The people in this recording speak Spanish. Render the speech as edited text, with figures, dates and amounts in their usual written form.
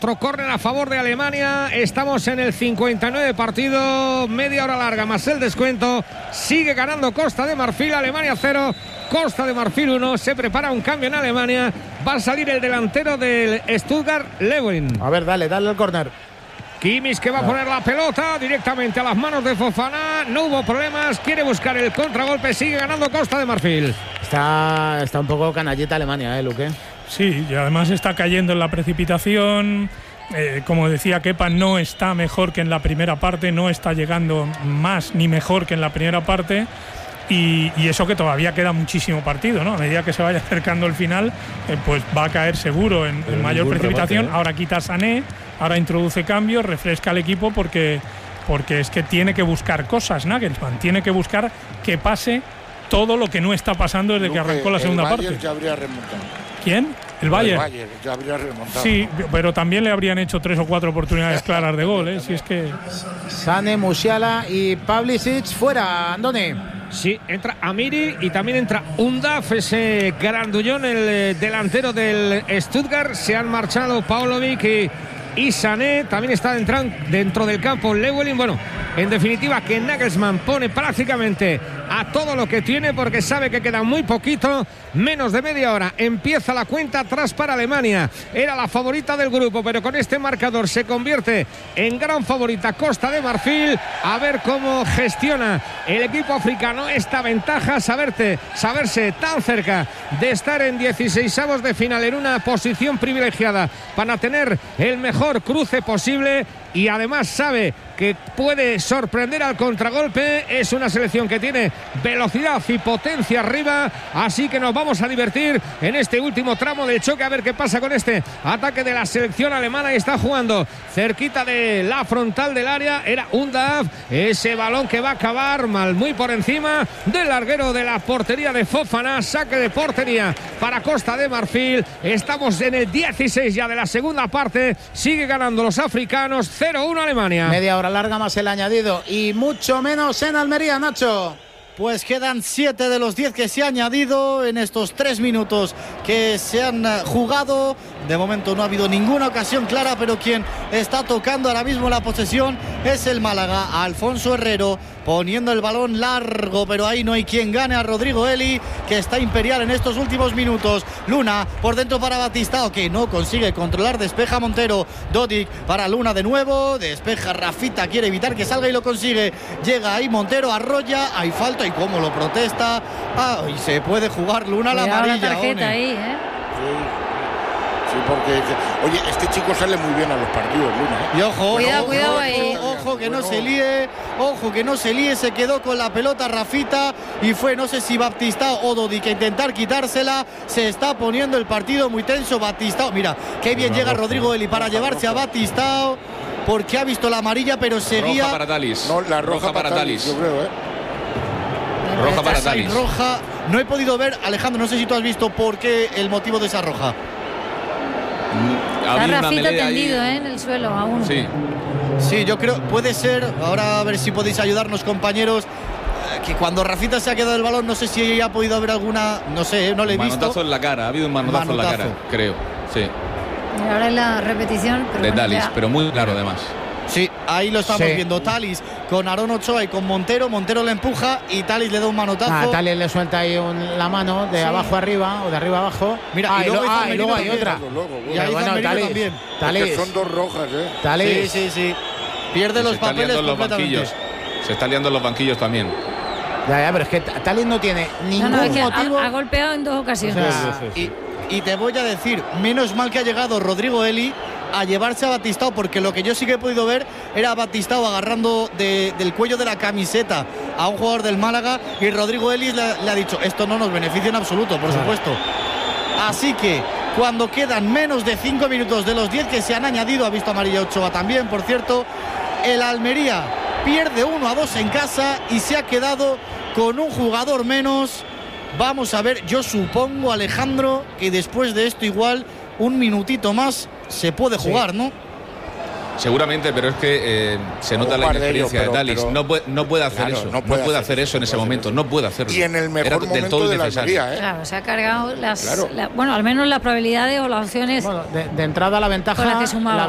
Otro córner a favor de Alemania. Estamos en el 59 partido, media hora larga más el descuento. Sigue ganando Costa de Marfil, Alemania 0, Costa de Marfil 1. Se prepara un cambio en Alemania. Va a salir el delantero del Stuttgart, Lewin. A ver, dale al córner. Kimmich, que va a poner la pelota directamente a las manos de Fofana. No hubo problemas, quiere buscar el contragolpe. Sigue ganando Costa de Marfil. Está un poco canallita Alemania, Luque. Sí, y además está cayendo en la precipitación. Como decía Kepa, no está mejor que en la primera parte, no está llegando más ni mejor que en la primera parte. Y eso que todavía queda muchísimo partido, ¿no? A medida que se vaya acercando el final, pues va a caer seguro en mayor precipitación. Ahora quita a Sané, ahora introduce cambios, refresca al equipo porque es que tiene que buscar cosas, Nagelsmann. Tiene que buscar que pase todo lo que no está pasando desde que arrancó la segunda parte. Ya habría remontado. ¿Quién? El Bayern ya habría remontado. Sí, pero también le habrían hecho 3 o 4 oportunidades claras de gol, ¿eh? Si es que... Sané, Musiala y Pavlicic fuera, Andone. Sí, entra Amiri y también entra Undav, ese grandullón, el delantero del Stuttgart. Se han marchado Pavlovic y Sané. También está dentro del campo Lewelin. Bueno, en definitiva, que Nagelsmann pone prácticamente a todo lo que tiene, porque sabe que queda muy poquito, menos de media hora. Empieza la cuenta atrás para Alemania. Era la favorita del grupo, pero con este marcador se convierte en gran favorita Costa de Marfil. A ver cómo gestiona el equipo africano esta ventaja, saberse tan cerca de estar en 16avos de final, en una posición privilegiada para tener el mejor cruce posible, y además sabe que puede sorprender al contragolpe. Es una selección que tiene velocidad y potencia arriba, así que nos vamos a divertir en este último tramo del choque, a ver qué pasa con este ataque de la selección alemana. Y está jugando cerquita de la frontal del área, era Undav, ese balón que va a acabar mal, muy por encima del larguero de la portería de Fofana. Saque de portería para Costa de Marfil. Estamos en el 16 ya de la segunda parte, sigue ganando los africanos, 0-1 Alemania. Media hora larga más el añadido y mucho menos en Almería, Nacho. Pues quedan 7 de los 10 que se ha añadido en estos 3 minutos que se han jugado. De momento no ha habido ninguna ocasión clara, pero quien está tocando ahora mismo la posesión es el Málaga. Alfonso Herrero poniendo el balón largo, pero ahí no hay quien gane a Rodrigo Eli, que está imperial en estos últimos minutos. Luna por dentro para Batistao, que no consigue controlar, despeja Montero. Dodik para Luna de nuevo, despeja Rafita, quiere evitar que salga y lo consigue. Llega ahí Montero, arrolla, hay falta y cómo lo protesta. Y se puede jugar Luna la amarilla. La tarjeta ahí, ¿eh? Sí, porque, oye, este chico sale muy bien a los partidos, Luna, ¿eh? Y ojo, cuidado ahí. Ojo que no se líe, se quedó con la pelota Rafita y fue, no sé si Batistao o Dodik, que intentar quitársela. Se está poniendo el partido muy tenso. Batistao, mira, qué bien llega Rodrigo Eli para llevarse a Batistao, porque ha visto la amarilla, pero seguía. Roja para Talis. No, la roja para Talis, yo creo, Roja para Talis. Roja, no he podido ver, Alejandro, no sé si tú has visto por qué el motivo de esa roja. Está Rafita tendido en el suelo aún. Sí, yo creo, puede ser, ahora a ver si podéis ayudarnos, compañeros, que cuando Rafita se ha quedado el balón, no sé si ha podido haber alguna, no sé, no le he visto. Manotazo en la cara, ha habido un manotazo en la cara, creo, sí. Y ahora en la repetición. Pero de Talis, pero muy claro además. Sí, ahí lo estamos viendo. Talis con Aaron Ochoa y con Montero. Montero le empuja y Talis le da un manotazo. Talis le suelta ahí la mano de abajo arriba o de arriba abajo. Mira, y luego hay otra. Y ahí también. Talis. Son dos rojas, Talis. Sí. Pierde los papeles completamente. Se está liando en los banquillos también. Ya, pero es que Talis no tiene ningún motivo. Ha golpeado en 2 ocasiones. Y te voy a decir, menos mal que ha llegado Rodrigo Eli a llevarse a Batistao, porque lo que yo sí que he podido ver era a Batistao agarrando del cuello de la camiseta a un jugador del Málaga, y Rodrigo Eli le ha dicho, esto no nos beneficia en absoluto, por supuesto. Así que cuando quedan menos de 5 minutos de los 10 que se han añadido, ha visto amarilla Ochoa también, por cierto, el Almería pierde 1-2 en casa y se ha quedado con un jugador menos. Vamos a ver, yo supongo, Alejandro, que después de esto igual un minutito más se puede jugar, ¿no? Seguramente, pero es que se nota la inexperiencia de Talis. No puede hacer eso. No puede hacer eso en ese momento. No puede hacerlo. Y en el mejor momento de la Almería, Claro, se ha cargado bueno, al menos las probabilidades o las opciones. Bueno, de entrada la ventaja